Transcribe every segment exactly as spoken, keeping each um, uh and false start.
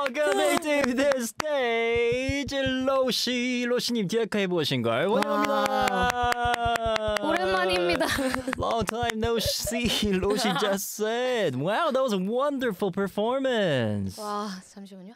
welcome to the stage, 로시. 로시님 기억해 보신 걸 환영합니다. 오랜만입니다. Long time no see. 로시 just said, wow, that was a wonderful performance. 와, 잠시만요.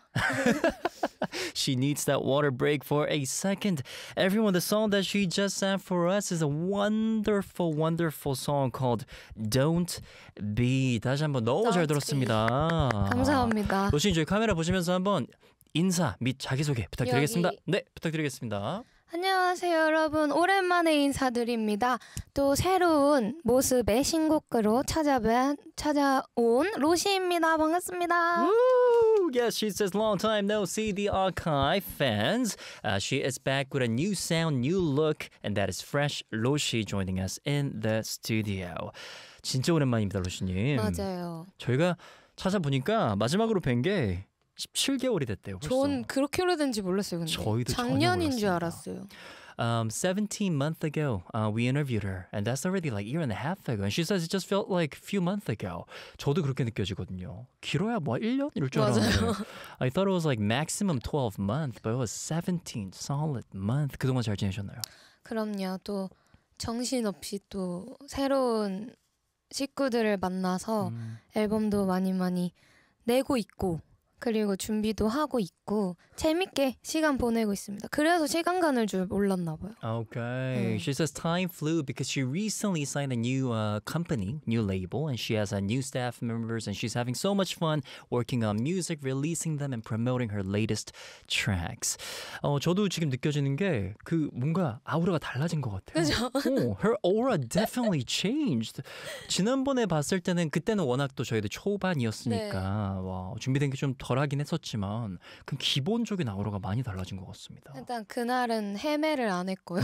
She needs that water break for a second. Everyone, the song that she just sang for us is a wonderful, wonderful song called Don't Be. 다시 한번 너무 잘 들었습니다. 감사합니다. 로시님 저희 카메라 보시면서 한번 인사 및 자기소개 부탁드리겠습니다. 여기. 네, 부탁드리겠습니다. 안녕하세요, 여러분. 오랜만에 인사드립니다. 또 새로운 모습의 신곡으로 찾아뵌, 찾아온 로시입니다. 반갑습니다. Woo! Yes, she says long time no see the archive fans. Uh, she is back with a new sound, new look, and that is fresh 로시 joining us in the studio. 진짜 오랜만입니다, 로시님. 맞아요. 저희가 찾아보니까 마지막으로 뵌 게 십칠 개월이 됐대요. 벌써. 전 그렇게 오래된지 몰랐어요. 근데. 저희도 작년인 전혀 줄 몰랐습니다. 알았어요. Um, seventeen months ago, uh, we interviewed her, and that's already like a year and a half ago. And she says it just felt like a few months ago. 저도 그렇게 느껴지거든요. 길어야 뭐 일 년 이럴 줄 알았는데. I thought it was like maximum twelve months, but it was seventeen solid months. 그동안 잘 지내셨나요? 그럼요. 또 정신없이 또 새로운 식구들을 만나서 음. 앨범도 많이 많이 내고 있고 그리고 준비도 하고 있고 재밌게 시간 보내고 있습니다. 그래서 시간 가는 줄 몰랐나 봐요. Okay. 음. She says time flew because she recently signed a new uh, company, new label, and she has uh, new staff members, and she's having so much fun working on music, releasing them, and promoting her latest tracks. 어, 저도 지금 느껴지는 게 그 뭔가 아우라가 달라진 것 같아요. 그죠? 어, her aura definitely changed. 지난번에 봤을 때는 그때는 워낙 또 저희도 초반이었으니까 네. 와, 준비된 게 좀 덜하긴 했었지만 그 기본적인 아우라가 많이 달라진 것 같습니다. 일단 그날은 헤매를 안 했고요.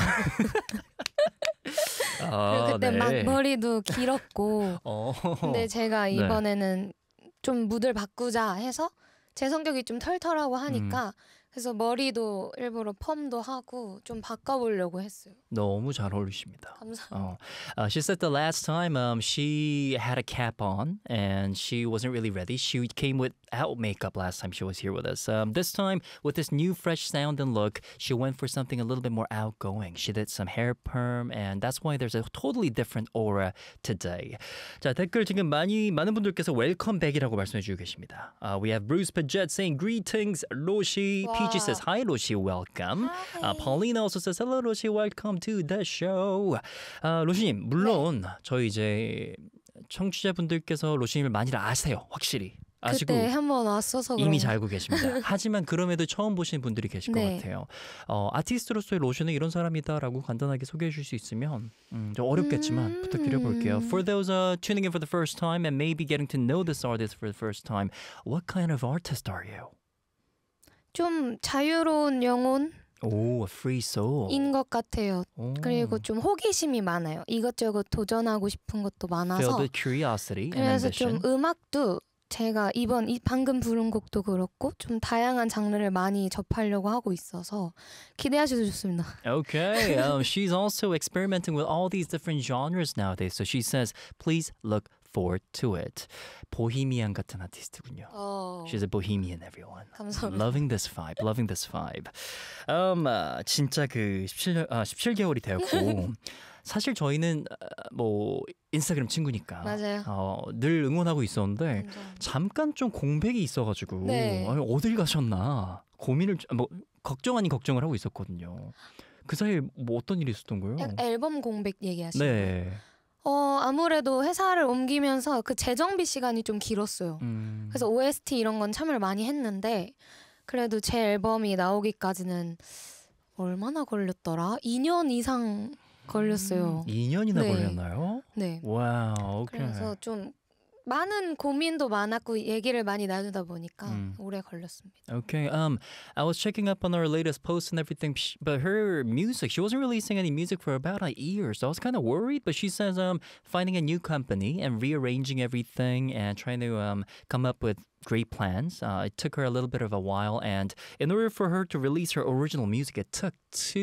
아, 그리고 그때 네. 막 머리도 길었고 어. 근데 제가 이번에는 좀 무드를 바꾸자 해서 제 성격이 좀 털털하고 하니까 그래서 머리도 일부러 펌도 하고 좀 바꿔보려고 했어요. 너무 잘 어울리십니다. 감사합니다. 어. Uh, she said the last time um, she had a cap on and she wasn't really ready. She came without makeup last time she was here with us. Um, this time, with this new fresh sound and look, she went for something a little bit more outgoing. She did some hair perm and that's why there's a totally different aura today. 자, 댓글 지금 많이 많은 분들께서 웰컴백이라고 말씀해 주고 계십니다. Uh, we have Bruce Paget saying greetings, Roshi. 와. Peachy says hi, Roshi, welcome. Uh, Paulina also says hello, Roshi, welcome to the show. 아, 로시님, 물론 저희 이제 청취자분들께서 로시님을 많이 아세요, 확실히. 아시고 그때 한번 왔어서 이미 그런가. 잘 알고 계십니다. 하지만 그럼에도 처음 보시는 분들이 계실 네. 것 같아요. 어, 아티스트로서의 로시는 이런 사람이다라고 간단하게 소개해 줄 수 있으면 음, 좀 어렵겠지만 음. 부탁드려 볼게요. For those uh, tuning in for the first time and maybe getting to know this artist for the first time, what kind of artist are you? 좀 자유로운 영혼인 오, a free soul. 것 같아요. 오. 그리고 좀 호기심이 많아요. 이것저것 도전하고 싶은 것도 많아서 Filled with curiosity and 그래서 ambition. 좀 음악도 제가 이번 이 방금 부른 곡도 그렇고 좀 다양한 장르를 많이 접하려고 하고 있어서 기대하셔도 좋습니다. Okay, um, she's also experimenting with all these different genres nowadays. So she says, please look forward to it. 보헤미안 같은 아티스트군요. 어, She's a bohemian, everyone. 감사합니다. Loving this vibe, loving this vibe. Um, 아, 진짜 그 십칠 년, 아, 십칠 개월이 되었고 사실 저희는 아, 뭐 인스타그램 친구니까 맞아요. 어, 늘 응원하고 있었는데 감사합니다. 잠깐 좀 공백이 있어가지고 네. 아니, 어딜 가셨나 고민을 좀- 뭐 걱정 아닌 걱정을 하고 있었거든요. 그 사이에 뭐 어떤 일이 있었던 거예요? 약 앨범 공백 얘기하시는 거예요? 네. 어, 아무래도 회사를 옮기면서 그 재정비 시간이 좀 길었어요. 음. 그래서 오에스티 이런 건 참여를 많이 했는데 그래도 제 앨범이 나오기까지는 얼마나 걸렸더라? 이 년 이상 걸렸어요. 이 년이나 네. 걸렸나요? 네. 와우. 오케이. 그래서 좀 많은 고민도 많았고 얘기를 많이 나누다 보니까 음. 오래 걸렸습니다. Okay. Um, I was checking up on our latest posts and everything, sh- but her music, she wasn't releasing any music for about a year, so I was kind of worried. But she says, um, finding a new company and rearranging everything and trying to um come up with great plans. Uh, it took her a little bit of a while, and in order for her to release her original music, it took two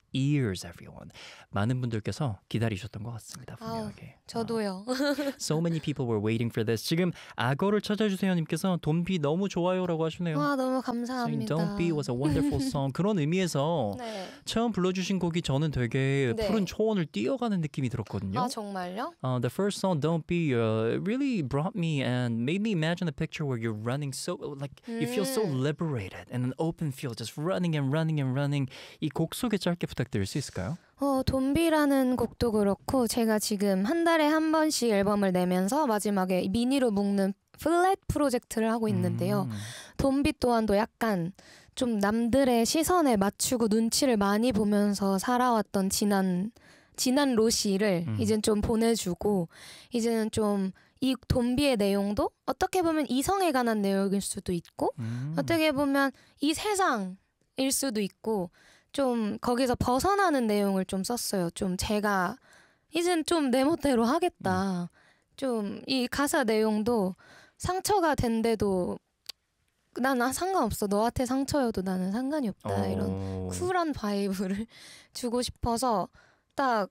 ears, everyone. 많은 분들께서 기다리셨던 것 같습니다. 분명하게. 저도요. So many people were waiting for this. 지금 악어를 찾아주세요 님께서 Don't Be 너무 좋아요라고 하시네요. 와 너무 Saying 감사합니다. Don't Be was a wonderful song. 그런 의미에서 네. 처음 불러주신 곡이 저는 되게 네. 푸른 초원을 뛰어가는 느낌이 들었거든요. 아 정말요? Uh, the first song, Don't Be, uh, really brought me and made me imagine a picture where you're running so, like, you feel so 음. liberated in an open field, just running and running and running. 이 곡 소개 짧게 부탁드릴 수 있을까요? 어, 돈비라는 곡도 그렇고 제가 지금 한 달에 한 번씩 앨범을 내면서 마지막에 미니로 묶는 플랫 프로젝트를 하고 있는데요. 음. 돈비 또한도 약간 좀 남들의 시선에 맞추고 눈치를 많이 보면서 살아왔던 지난 지난 로시를 음. 이젠 좀 보내주고 이제는 좀 이 돈비의 내용도 어떻게 보면 이성에 관한 내용일 수도 있고 음. 어떻게 보면 이 세상일 수도 있고 좀 거기서 벗어나는 내용을 좀 썼어요. 좀 제가 이젠 좀 내 멋대로 하겠다. 좀 이 가사 내용도 상처가 된데도 난 상관없어. 너한테 상처여도 나는 상관이 없다. 이런 오. 쿨한 바이브를 주고 싶어서 딱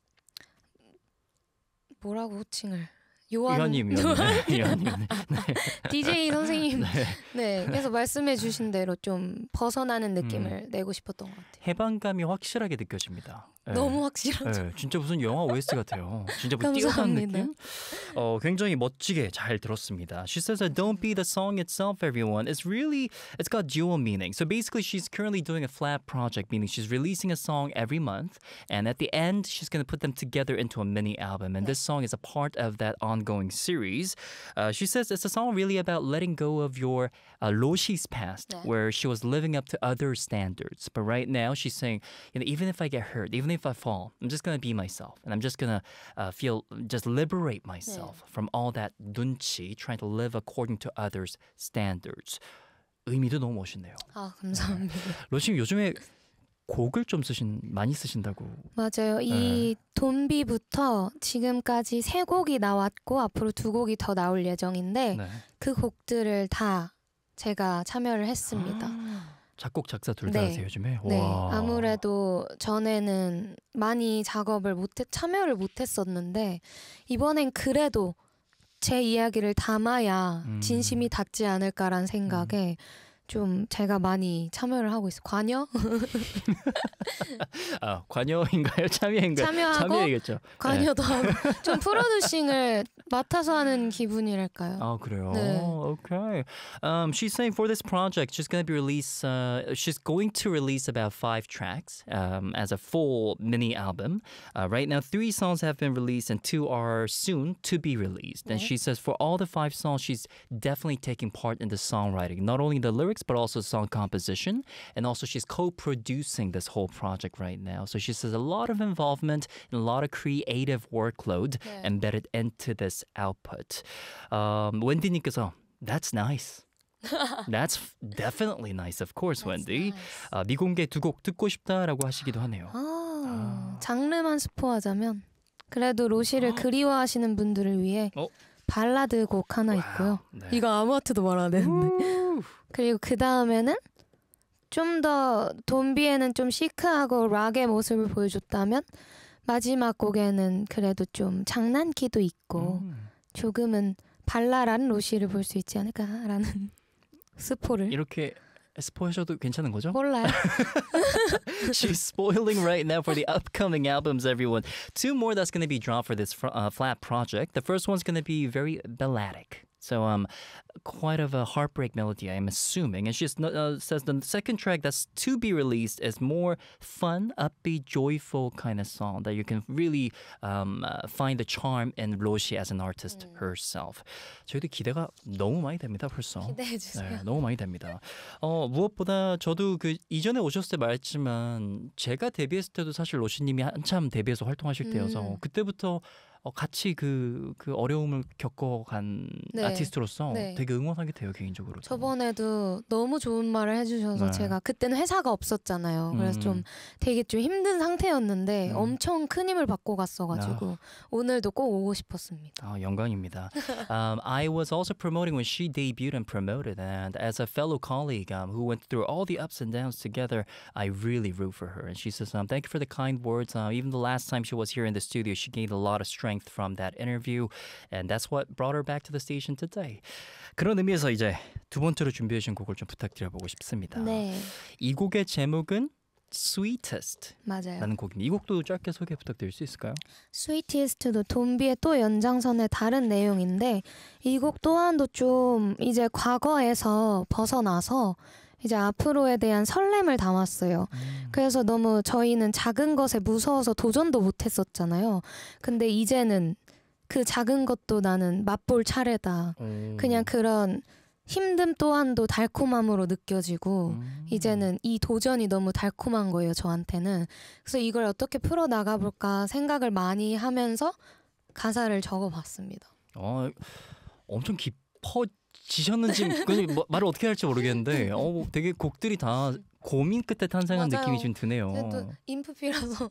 뭐라고 호칭을 요한 유한님, 유한님, 유한님. 디제이 선생님 네. 네 그래서 말씀해 주신 대로 좀 벗어나는 느낌을 음. 내고 싶었던 것 같아요. 해방감이 확실하게 느껴집니다. 네. 너무 확실하죠. 네, 진짜 무슨 영화 오에스티 같아요. 진짜 뭐 뛰어가는 감사합니다. 느낌? 어, 굉장히 멋지게 잘 들었습니다. She says that Don't Be the song itself, everyone. It's really, it's got dual meaning. So basically she's currently doing a flat project, meaning she's releasing a song every month. And at the end, she's going to put them together into a mini album. And this song is a part of that ongoing series. Uh, she says it's a song really about letting go of your uh, Loshi's past, 네. where she was living up to other standards. But right now, she's saying, you know, even if I get hurt, even if I fall, I'm just going to be myself. And I'm just going to uh, feel, just liberate myself from all that 눈치, trying to live according to others' standards. 의미도 너무 멋있네요. 아 감사합니다. 로시님 요즘에 곡을 좀 쓰신, 많이 쓰신다고. 맞아요. 이 돈비부터 지금까지 세 곡이 나왔고 앞으로 두 곡이 더 나올 예정인데 네. 그 곡들을 다 제가 참여를 했습니다. 작곡, 작사 둘 다 네. 하세요 요즘에? 네, 와. 아무래도 전에는 많이 작업을 못해 참여를 못했었는데 이번엔 그래도 제 이야기를 담아야 음. 진심이 닿지 않을까란 생각에 좀 제가 많이 참여를 하고 있어요. 관여? 아, 관여인가요? 참여인가요? 참여하고 참여이겠죠. 관여도 하고 좀 프로듀싱을 맡아서 하는 기분이랄까요? Oh, 그래요? 네. Okay. Um, she's saying for this project, she's going to be release. Uh, she's going to release about five tracks um, as a full mini album. Uh, right now, three songs have been released and two are soon to be released. And 네. she says for all the five songs, she's definitely taking part in the songwriting, not only the lyrics but also song composition. And also, she's co-producing this whole project right now. So she says a lot of involvement and a lot of creative workload 네. embedded into this output. Um, 웬디님께서 That's nice. That's f- definitely nice, of course, Wendy. nice. 아, 미공개 두 곡 듣고 싶다라고 하시기도 하네요. 아, 장르만 스포하자면 그래도 로시를 그리워하시는 분들을 위해 어? 발라드 곡 하나 있고요. 네. 이거 아무한테도 말 안 했는데. 그리고 그 다음에는 좀 더 돈비에는 좀 시크하고 락의 모습을 보여줬다면 마지막 곡에는 그래도 좀 장난기도 있고 음, 조금은 발랄한 로시를 볼 수 있지 않을까라는 스포를 이렇게 스포하셔도 괜찮은 거죠? 몰라요. She's spoiling right now for the upcoming albums, everyone. Two more that's going to be dropped for this fr- uh, flat project. The first one's going to be very balladic. So um, quite of a heartbreak melody, I'm assuming. And she just, uh, says the second track that's to be released is more fun, upbeat, joyful kind of song that you can really um, uh, find the charm in Roshi as an artist herself. 저희도 기대가 너무 많이 됩니다, 벌써. 기대해 주세요. 네, 너무 많이 됩니다. 어, 무엇보다 저도 그 이전에 오셨을 때 말했지만 제가 데뷔했을 때도 사실 로시님이 한참 데뷔해서 활동하실 때여서 음. 그때부터 어, 같이 그, 그 어려움을 겪어간 네. 아티스트로서 네. 되게 응원하게 돼요 개인적으로. 저번에도 너무 좋은 말을 해주셔서 네. 제가 그때는 회사가 없었잖아요. 그래서 음. 좀 되게 좀 힘든 상태였는데 음. 엄청 큰 힘을 받고 갔어가지고 오늘도 꼭 오고 싶었습니다. 아, 영광입니다. um, I was also promoting when she debuted and promoted, and as a fellow colleague um, who went through all the ups and downs together, I really root for her. And she says, um, thank you for the kind words. Uh, even the last time she was here in the studio, she gained a lot of strength from that interview, and that's what brought her back to the station today. 그런 의미에서 이제 두 번째로 준비해 주신 곡을 좀 부탁드려보고 싶습니다. 네, 이 곡의 제목은 Sweetest 맞아요. 라는 곡입니다. 이 곡도 짧게 소개 부탁드릴 수 있을까요? 스위티스트도 돈비의 또 연장선의 다른 내용인데 이 곡 또한도 좀 이제 과거에서 벗어나서 이제 앞으로에 대한 설렘을 담았어요. 음. 그래서 너무 저희는 작은 것에 무서워서 도전도 못했었잖아요. 근데 이제는 그 작은 것도 나는 맛볼 차례다. 오. 그냥 그런 힘듦 또한도 달콤함으로 느껴지고 음. 이제는 이 도전이 너무 달콤한 거예요, 저한테는. 그래서 이걸 어떻게 풀어 나가볼까 생각을 많이 하면서 가사를 적어봤습니다. 어, 엄청 깊어지셨는지 그냥 뭐- 말을 어떻게 할지 모르겠는데 어, 되게 곡들이 다 고민 끝에 탄생한 맞아요. 느낌이 좀 드네요. 그래도 인프피라서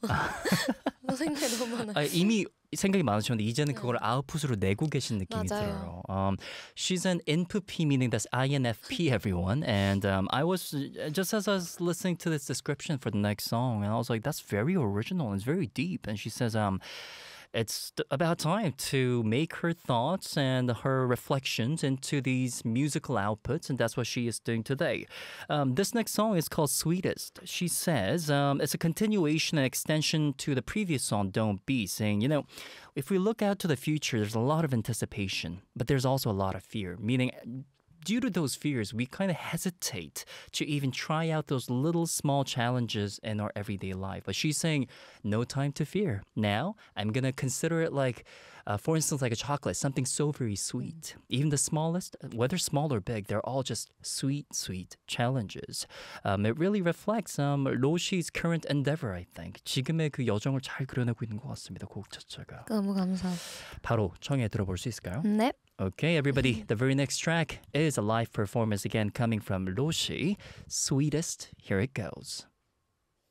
뭐 생각이 너무 많아요. 아, 이미 생각이 많으셨는데 이제는 네. 그걸 아웃풋으로 내고 계신 느낌이 맞아요. 들어요. Um, she's an N F P, meaning that's I N F P, everyone. And um, I was just as I was listening to this description for the next song, and I was like, that's very original and it's very deep. And she says, um. It's th- about time to make her thoughts and her reflections into these musical outputs, and that's what she is doing today. Um, this next song is called Sweetest. She says um, it's a continuation and extension to the previous song, Don't Be, saying, you know, if we look out to the future, there's a lot of anticipation, but there's also a lot of fear, meaning due to those fears, we kind of hesitate to even try out those little small challenges in our everyday life. But she's saying, no time to fear. Now, I'm going to consider it like, uh, for instance, like a chocolate, something so very sweet. Even the smallest, whether small or big, they're all just sweet, sweet challenges. Um, it really reflects um, 로시's current endeavor, I think. 지금의 그 여정을 잘 그려내고 있는 것 같습니다, 곡 자체가. 너무 감사합니다. 바로 청해 들어볼 수 있을까요? 네. Okay, everybody, the very next track is a live performance again coming from Roshi. Sweetest, here it goes.